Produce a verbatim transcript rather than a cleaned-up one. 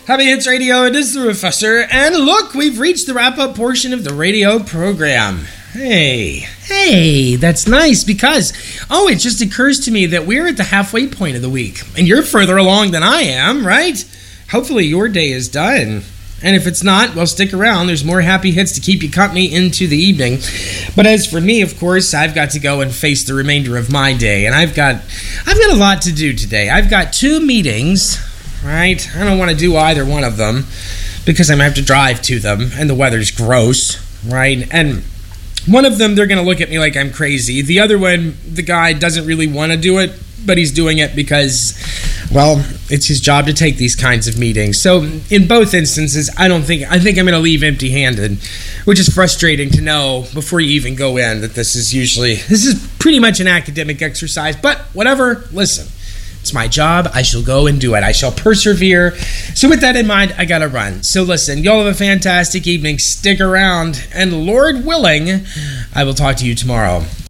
Happy Hits Radio, it is the Professor, and look, we've reached the wrap-up portion of the radio program. Hey, hey, that's nice because, oh, it just occurs to me that we're at the halfway point of the week, and you're further along than I am, right? Hopefully your day is done. And if it's not, well, stick around. There's more happy hits to keep you company into the evening. But as for me, of course, I've got to go and face the remainder of my day, and I've got, I've got a lot to do today. I've got two meetings, right? I don't want to do either one of them because I'm going to have to drive to them, and the weather's gross, right? And one of them, they're going to look at me like I'm crazy. The other one, the guy doesn't really want to do it, but he's doing it because, well, it's his job to take these kinds of meetings. So in both instances, I don't think, I think I'm going to leave empty-handed, which is frustrating to know before you even go in that this is usually, this is pretty much an academic exercise, but whatever, listen. It's my job. I shall go and do it. I shall persevere. So with that in mind, I gotta run. So listen, y'all have a fantastic evening. Stick around, and Lord willing, I will talk to you tomorrow.